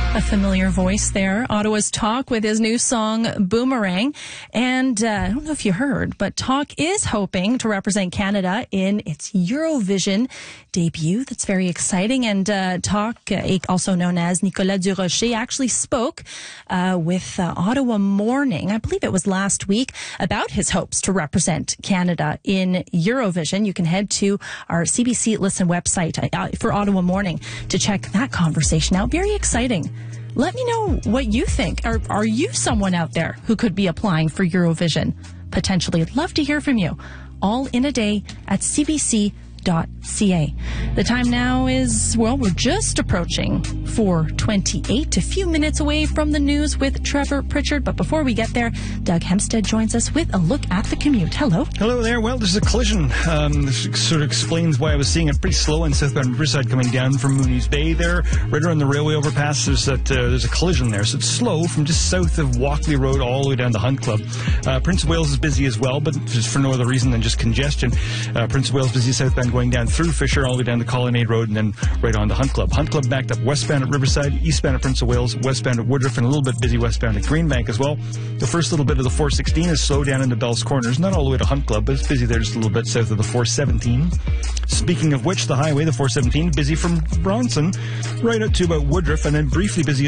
A familiar voice there. Ottawa's Talk with his new song, Boomerang. And I don't know if you heard, but Talk is hoping to represent Canada in its Eurovision debut. That's very exciting. And Talk, also known as Nicolas Durocher, actually spoke with Ottawa Morning, I believe it was last week, about his hopes to represent Canada in Eurovision. You can head to our CBC Listen website for Ottawa Morning to check that conversation out. Very exciting. Let me know what you think. Are you someone out there who could be applying for Eurovision? Potentially. I'd love to hear from you. All in a day at cbc.ca. The time now is, well, we're just approaching 4:28, a few minutes away from the news with Trevor Pritchard. But before we get there, Doug Hempstead joins us with a look at the commute. Hello. Hello there. Well, there's a collision. This sort of explains why I was seeing it pretty slow in southbound Riverside coming down from Mooney's Bay there. Right around the railway overpass, there's a collision there. So it's slow from just south of Walkley Road all the way down to Hunt Club. Prince of Wales is busy as well, but just for no other reason than just congestion. Prince of Wales busy southbound going down through Fisher all the way down to Colonnade Road and then right on to Hunt Club. Hunt Club backed up westbound at Riverside, eastbound at Prince of Wales, westbound at Woodruff, and a little bit busy westbound at Greenbank as well. The first little bit of the 416 is slow down into Bell's Corners, not all the way to Hunt Club, but it's busy there just a little bit south of the 417. Speaking of which, the highway, the 417, busy from Bronson right up to about Woodruff, and then briefly busy